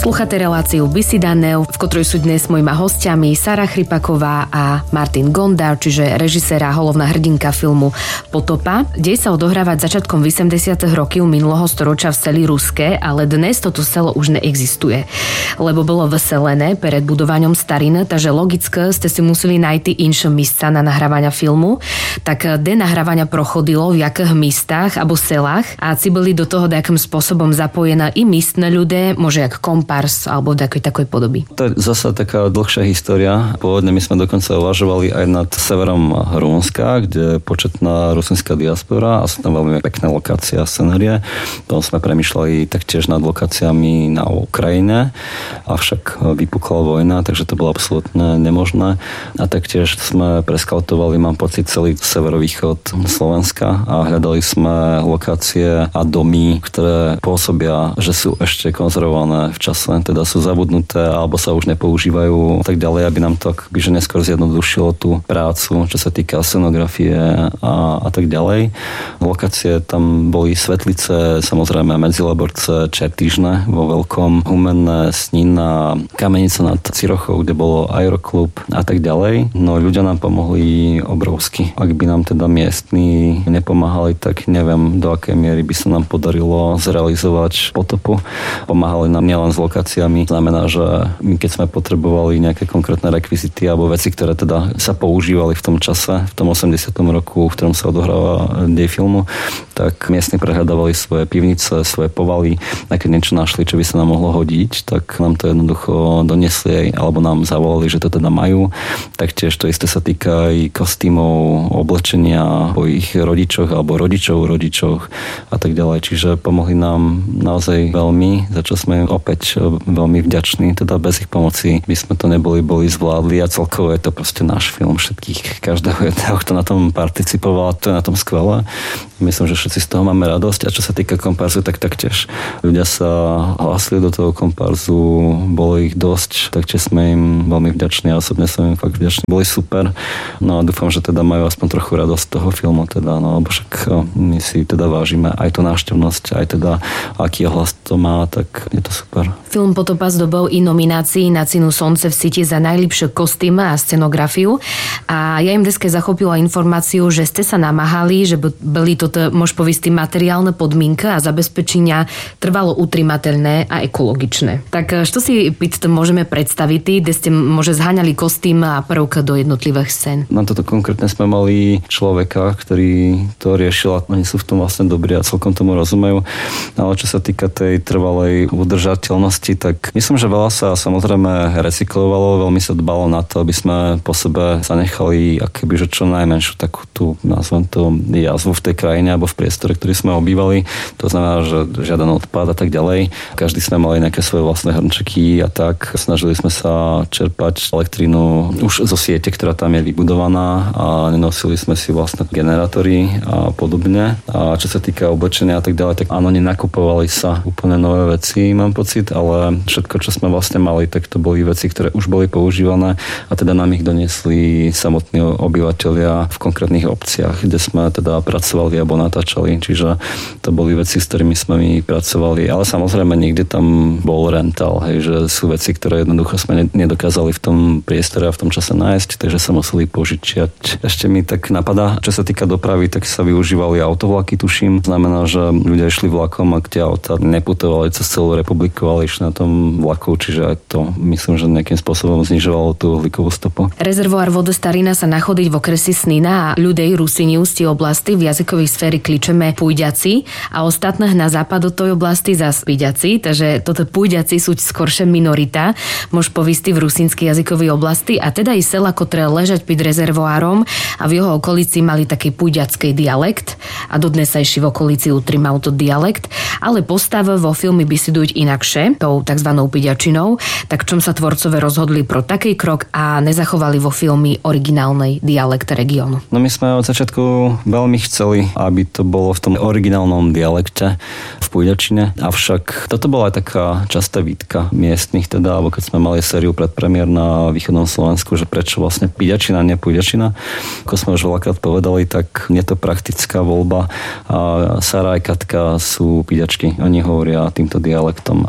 Poslúchate reláciu Bisidanev, v ktorej sú dnes mojima hostiami Sara Chrypaková a Martin Gondár, čiže režisér a hlavná hrdinka filmu Potopa. Dej sa odohrávať začiatkom 80. rokov minulého storočia v seli Ruské, ale dnes toto selo už neexistuje, lebo bolo vyselené pred budovaním starín, takže logicky ste si museli nájsť inšie místa na nahrávania filmu. Tak kde nahrávania prochodilo, v jakých místach alebo selách a si boli do toho nejakým spôsobom zapojené i místne ľudia, môže jak kompárs alebo takej podoby. To je zasa taká dlhšia história. Pôvodne my sme dokonca uvažovali aj nad severom Rumunska, kde je početná rusínska diaspora a sú tam veľmi pekné lokácie a scenérie. Potom sme premýšľali taktiež nad lokáciami na Ukrajine, avšak vypukla vojna, takže to bolo absolútne nemožné. A taktiež sme preskautovali, mám pocit, celý severovýchod Slovenska a hľadali sme lokácie a domy, ktoré pôsobia, že sú ešte konzervované v čase, teda sú zabudnuté alebo sa už nepoužívajú tak ďalej, aby nám to akoby neskôr zjednodušilo tú prácu, čo sa týka scenografie a tak ďalej. Lokácie tam boli Svetlice, samozrejme Medzilaborce, Čertížne vo veľkom, Humenné, Snina, Kamenica nad Cirochou, kde bolo aeroklub a tak ďalej. No ľudia nám pomohli obrovsky. Ak by nám teda miestni nepomáhali, tak neviem, do akej miery by sa nám podarilo zrealizovať Potopu. Pomáhali nám nielen s lokáciami. Znamená, že my keď sme potrebovali nejaké konkrétne rekvizity alebo veci, ktoré teda sa používali v tom čase, v tom 80. roku, v ktorom sa odohráva dej filmu, tak miestni prehľadávali svoje pivnice, svoje povaly a keď niečo našli, čo by sa nám mohlo hodiť, tak nám to jednoducho doniesli alebo nám zavolali, že to teda majú. Taktiež to isté sa týka aj kostýmov, oblečenia po ich rodičoch alebo rodičoch a tak ďalej. Čiže pomohli nám naozaj veľmi, za čo sme opäť veľmi vďační. Teda bez ich pomoci by sme to boli zvládli a celkovo je to proste náš film všetkých, každého jedného, kto na tom participoval, to je na tom skvelé. Myslím, že všetci z toho máme radosť a čo sa týka komparzu, tak taktiež ľudia sa hlásili do toho komparzu, bolo ich dosť, taktiež sme im veľmi vďační a osobne som im fakt vďačný. Boli super, no a dúfam, že teda majú aspoň trochu radosť z toho filmu, teda, no, lebo však my si teda vážime aj tú návštevnosť, aj teda aký hlas to má, tak je to super. Film Potopa zdobol i nominácií na cenu Slnce v síti za najlepšie kostýmy a scenografiu a ja im dneska zachopila informáciu, že ste sa namáhali, že boli toto, môž povieť, materiálne podmienky a zabezpečenia trvalo utrimateľné a ekologičné. Tak čo si môžeme predstaviť, kde ste môže zháňali kostým a prvky do jednotlivých scén? Na toto konkrétne sme mali človeka, ktorý to riešil a oni sú v tom vlastne dobrí a celkom tomu rozumejú. Ale čo sa týka tej trvalej udržateľnosti, tak myslím, že veľa sa samozrejme recyklovalo, veľmi sa dbalo na to, aby sme po sebe zanechali akoby, že čo najmenšiu takú tú, nazvem to, jazvu v tej krajine alebo v priestore, ktorý sme obývali. To znamená, že žiaden odpad a tak ďalej. Každý sme mali nejaké svoje vlastné hrnčeky a tak. Snažili sme sa čerpať elektrínu už zo siete, ktorá tam je vybudovaná a nenosili sme si vlastné generátory a podobne. A čo sa týka oblečenia a tak ďalej, tak áno, nenakupovali sa úplne nové veci, mám pocit, ale všetko, čo sme vlastne mali, tak to boli veci, ktoré už boli používané a teda nám ich doniesli samotní obyvateľia v konkrétnych obciach, kde sme teda pracovali alebo natáčali, čiže to boli veci, s ktorými sme my pracovali, ale samozrejme niekde tam bol rental, hej, že sú veci, ktoré jednoducho sme nedokázali v tom priestore a v tom čase nájsť, takže sa museli požičiať. Ešte mi tak napadá, čo sa týka dopravy, tak sa využívali autovlaky, tuším. Znamená, že ľudia išli vlakom a tie auta neputovali cez celú republiku, ale išli na tom vlaku, čiže aj to myslím, že nejakým spôsobom znižovalo tú uhlíkovú stopu. Rezervoár vody Starina sa nachádza v okrese Snina a ľudí Rusíni ústí oblasti v jazykovej sfére kličeme pújďaci a ostatných na západ od tej oblasti zas píďaci, takže toto pújďaci sú skoršie minorita, môž povisti v rusínskej jazykovej oblasti a teda i sela, ktoré ležať pred rezervoárom a v jeho okolici mali taký pújďacký dialekt a dodnes sa ešte v okolici utrimal to dialekt, ale postavy vo filmy bisidujú inakšie, tou takzvanou píďačinou, tak čom sa tvorcové rozhodli pro taký krok a nezachovali vo filmy originálnej dialekt regiónu. No my sme od začiatku veľmi chceli, aby to bolo v tom originálnom dialekte v pújďačine, avšak toto bola aj taká častá výtka miestnych teda, alebo keď sme mali sériu predpremiér na východnom Slovensku, že prečo vlastne píďačina, nie pújďačina. Ako sme už veľakrát povedali, tak je to praktická voľba a Sara aj Katka sú píďačky. Oni hovoria týmto dialektom a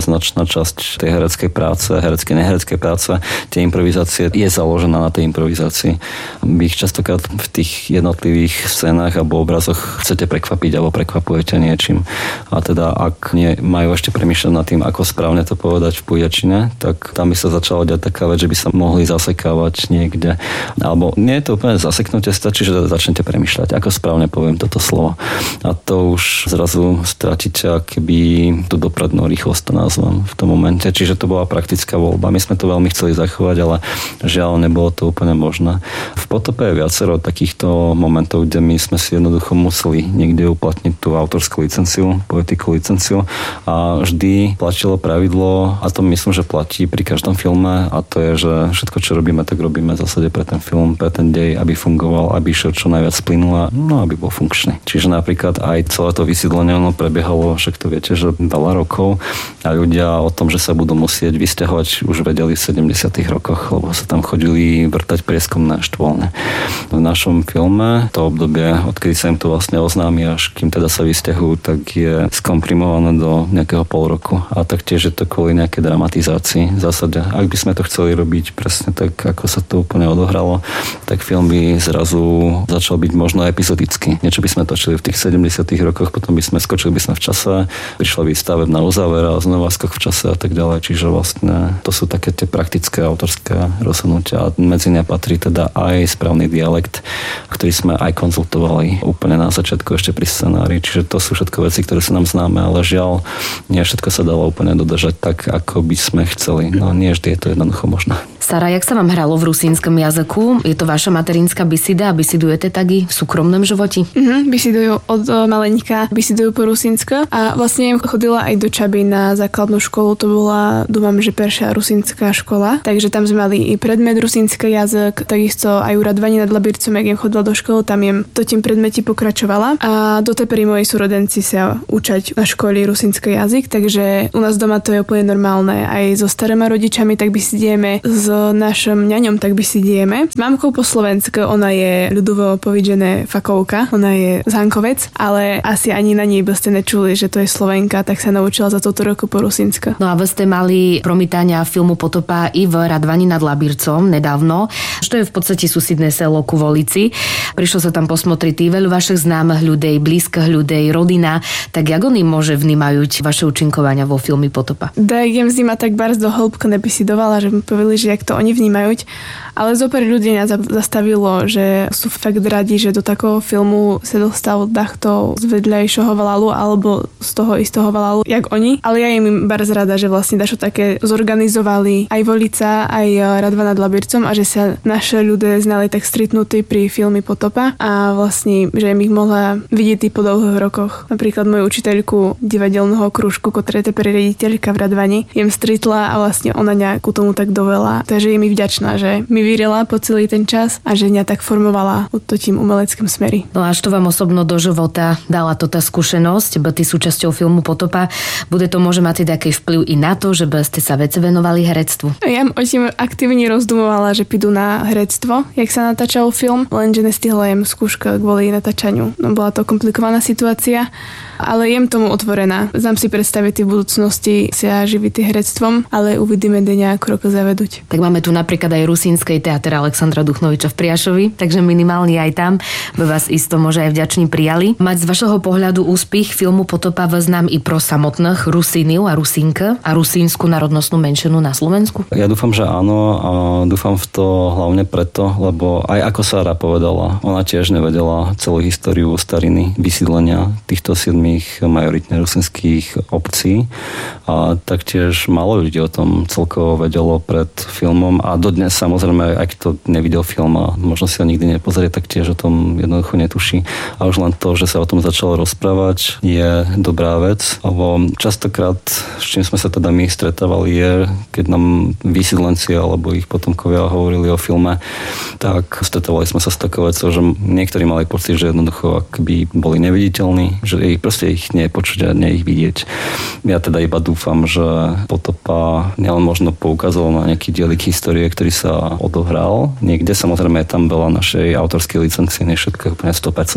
značná časť tej hereckej práce, nehereckej práce, tie improvizácie je založená na tej improvizácii. Vy ich častokrát v tých jednotlivých scénach alebo obrazoch chcete prekvapiť alebo prekvapujete niečím. A teda ak majú ešte premýšľať nad tým, ako správne to povedať v púďačine, tak tam by sa začala diať taká vec, že by sa mohli zasekávať niekde. Alebo nie je to úplne zaseknutie, stačí, že začnete premýšľať, ako správne poviem toto slovo. A to už zrazu stratíte akoby tú doprednú rýchlosť, to nazvem v tom momente. Čiže to bola praktická voľba. My sme to veľmi chceli zachovať, ale žiaľ, nebolo to úplne možné. V Potope je viacero takýchto momentov, kde my sme si jednoducho museli niekde uplatniť tú autorskú licenciu, poetickú licenciu a vždy platilo pravidlo, a to myslím, že platí pri každom filme, a to je, že všetko, čo robíme, tak robíme v zásade pre ten film, pre ten dej, aby fungoval, aby išiel čo najviac plynule, no aby bol funkčný. Čiže napríklad aj celé to vysídlenie prebiehalo, však to viete, že veľa rokov a ľudia o tom, že sa budú musieť vysťahovať, už vedeli v 70. rokoch, lebo sa tam chodili vrtať prieskumné štvolne. V našom filme to obdobie, odkedy sa im to vlastne oznámi, až kým teda sa vysťahujú, tak je skomprimované do nejakého pol roku. A taktiež je to kvôli nejakej dramatizácii. V zásade, ak by sme to chceli robiť presne tak, ako sa to úplne odohralo, tak film by zrazu začal byť možno epizodicky. Niečo by sme točili v tých 70. rokoch, potom by sme skočili v čase, prišla by stavebná uzávera, znova skok v čase a tak ďalej. Čiže vlastne to sú také tie praktické autorské rozhodnutia a medzi ne patrí teda aj správny dialekt, ktorý sme aj konzultovali úplne na začiatku ešte pri scenári. Čiže to sú všetko veci, ktoré sú nám známe, ale žiaľ, nie všetko sa dalo úplne dodržať tak, ako by sme chceli. No nie vždy je to jednoducho možné. Sara, jak sa vám hralo v rusínskom jazyku? Je to vaša materinská bisida a bisidujete tak i v súkromnom životi? Bisidujú od maleňka, bisidujú po rusínsko a vlastne chodila aj do Čaby na základnú školu, to bola, dúfam, že prvá rusínska škola, takže tam sme mali i predmet rusínsky jazyk, takisto aj u Radvani nad Labircom, jak jem chodila do školy, tam jem to tým predmeti pokračovala a do tepery moji súrodenci sa učať na škole rusínsky jazyk, takže u nás doma to je úplne normálne, aj so starými rodičami tak bisidujeme, s našim ňaňom tak bisidujeme. S mamkou po slovensku, ona je ľudovo povedžené fakovka, ona je z Hankovec, ale asi ani na nej by ste nečuli, že to je Slovenka, tak sa naučila za toto roku po rusínsku. No a vy ste mali promítania filmu Potopa i v Radvani nad Labircom nedávno, čo je v podstate susedné selo ku Volici. Prišlo sa tam posmotriť veľa vašich známych ľudí, blízkych ľudí, rodina, tak jak oni môže vnímajú vaše účinkovania vo filme Potopa? Da jem z nima tak bardzo hĺbko nebisidovala, že mi povedali, že jak to oni vnímajú, ale zopár ľudí nás zastavilo, že sú fakt radi, že do takého filmu sa dostal takto z vedľajšieho valalu alebo z toho istého valalu, jak oni. Ale ja im bardzo rada, že vlastne dašo také zorganizovali aj Volica, aj Radva nad Labircom a že sa naše ľudia znali tak stretnutí pri filme Potopa a vlastne, že im ich mohla vidieť po dlhých rokoch. Napríklad moju učiteľku divadelného krúžku, ktorá je teper riaditeľka v Radvani, jem stretla a vlastne ona ňa ku tomu tak dovela. Takže je mi vďačná, že mi vyrila po celý ten čas a že mňa tak formovala to tým umeleckým smeri. No a čo vám osobno do života dala to tá skúsenosť, byť súčasťou filmu Potopa, bude to môže mať taký vplyv i na to, že by ste sa veci venovali herectvu? Ja o tým aktívne rozdumovala, že pôjdu na herectvo, jak sa natáčal film, lenže nestihla jem skúška kvôli natáčaniu. No, bola to komplikovaná situácia, ale jem tomu otvorená. Znam si predstaviť v budúcnosti sa živiť herectvom, ale uvidíme, kde nejak krok zavedúť. Tak máme tu napríklad aj rusínskej teatr Alexandra Duchnoviča v Priašovi, takže minimálne aj tam by vás isto možno aj vďační prijali. Mať z vašeho pohľadu úspech filmu Potopa význam i pro samotných Rusíniu a Rusínka a rusínsku národnostnú menšinu na Slovensku? Ja dúfam, že áno a dúfam v to hlavne preto, lebo aj ako Sára povedala, ona tiež nevedela celú históriu stariny vysídlenia týchto 7 majoritne rusínskych obcí a taktiež málo ľudí o tom celkovo vedelo pred filmom a dodnes samozrejme, ak to nevidel film a možno si ho nikdy nepozrie, tak tiež o tom jednoducho netuší. A už len to, že sa o tom začalo rozprávať, je dobrá vec, lebo častokrát, s čím sme sa teda my stretávali, je, keď nám vysídlenci alebo ich potomkovia hovorili o filme, tak stretávali sme sa s takou vecou, že niektorí mali pocit, že jednoducho akby boli neviditeľní, že ich proste proste ich nie počuť a nie ich vidieť. Ja teda iba dúfam, že Potopa nielen možno poukázalo na nejaký dielik histórie, ktorý sa odohral. Niekde samozrejme tam veľa našej autorskej licencie, nie všetko úplne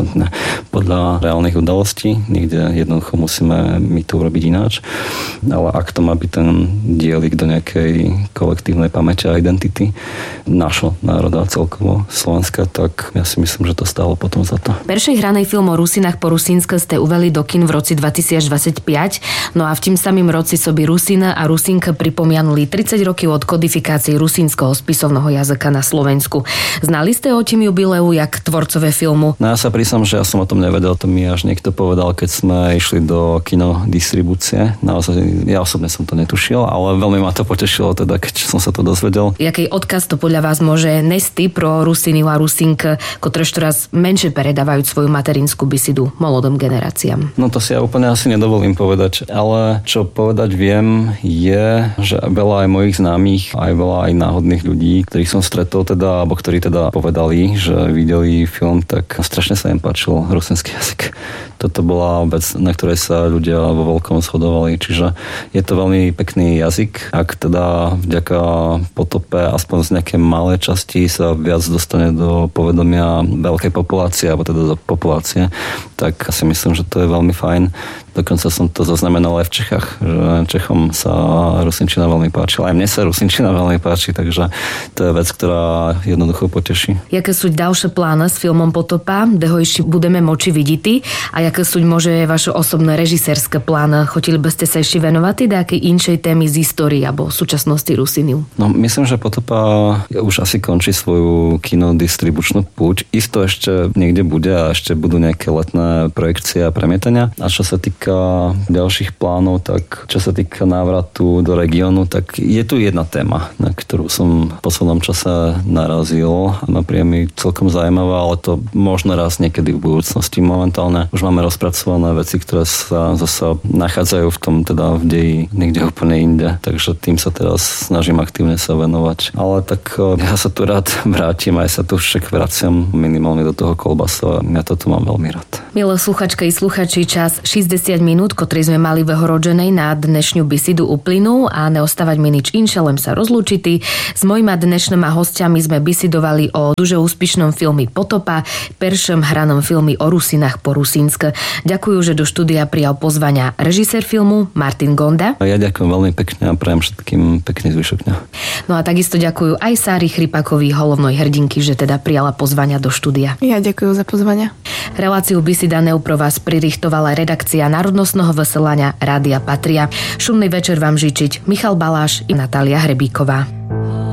100% podľa reálnych udalostí. Niekde jednoducho musíme my to urobiť ináč. Ale ak to má byť ten dielik do nejakej kolektívnej pamäte a identity našho národa celkovo Slovenska, tak ja si myslím, že to stálo potom za to. Peršej hranej film o Rusinách po rusínske ste uveli do kin v roci 2025, no a v tým samým roci soby Rusina a Rusinka pripomianuli 30 rokov od kodifikácie rusínskeho spisovného jazyka na Slovensku. Znali ste o tým jubileu jak tvorcové filmu? No ja sa prísam, že ja som o tom nevedel, to mi až niekto povedal, keď sme išli do kinodistribúcie. Naozaj, ja osobne som to netušil, ale veľmi ma to potešilo, teda keď som sa to dozvedel. Jaký odkaz to podľa vás môže nesti pro Rusinu a Rusink, ktoré teraz menšie predávajú svoju materinskú bisidu molodom generáciám? No to si ja úplne asi nedovolím povedať, ale čo povedať viem je, že veľa aj mojich známych, aj veľa aj náhodných ľudí, ktorých som stretol teda, alebo ktorí teda povedali, že videli film, tak strašne sa im páčil rusinský jazyk. Toto bola vec, na ktorej sa ľudia vo veľkom shodovali, čiže je to veľmi pekný jazyk. Ak teda vďaka Potope aspoň z nejaké malé časti sa viac dostane do povedomia veľkej populácie, alebo teda do populácie, tak si myslím, že to je veľmi fajn. Dokonca som to zaznamenal aj v Čechách, že Čechom sa rusinčina veľmi páčila. Aj mne sa rusinčina veľmi páči, takže to je vec, ktorá jednoducho poteší. Jaké sú ďalšie plány s filmom Potopa, kde ho ešte budeme moči vidieť, a jaké sú môže vaše osobné režisérske plány? Chotili by ste sa ešte venovať nejakej inšej témy z histórie alebo súčasnosti Rusiniu? No, myslím, že Potopa už asi končí svoju kinodistribučnú púť. Isto ešte niekde bude a ešte budú nejaké letné projekcie a premietania. A čo sa týka ďalších plánov, tak čo sa týka návratu do regiónu, tak je tu jedna téma, na ktorú som v poslednom čase narazil a ma príjemne celkom zaujímavá, ale to možno raz niekedy v budúcnosti. Momentálne už máme rozpracované veci, ktoré sa zasa nachádzajú v tom teda v deji niekde úplne inde, takže tým sa teraz snažím aktívne sa venovať. Ale tak ja sa tu rád vrátim, aj sa tu však vraciam minimálne do toho kolbasu a ja toto mám veľmi rád. Milé sluchačky i sluchači, čas 60 minút, ktorý sme mali vyhoročenej na dnešnú bisidu uplynul a neostávať mi nič inšie, len sa rozlúčiti. S mojimi dnešnými hostiami sme bisidovali o duže úspešnom filme Potopa, peršom hranom filme o Rusinách po rusínske. Ďakujem, že do štúdia prijal pozvania režisér filmu Martin Gonda. Ja ďakujem veľmi pekne a prajem všetkým pekný zvyšok dňa. No a takisto ďakujem aj Sári Chrypakovej, hlavnej hrdinky, že teda prijala pozvania do štúdia. Ja ďakujem za pozvania. Reláciu Bisida Neu pro vás pririchtovala redakcia Národnostného vysielania Rádia Patria. Šumný večer vám žičiť Michal Baláš i Natália Hrebíková.